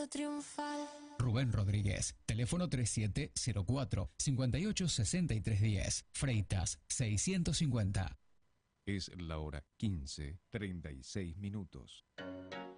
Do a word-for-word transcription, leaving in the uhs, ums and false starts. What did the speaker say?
triunfal. Rubén Rodríguez, teléfono treinta y siete cero cuatro, cincuenta y ocho sesenta y tres diez, Freitas seiscientos cincuenta. Es la hora quince, treinta y seis minutos.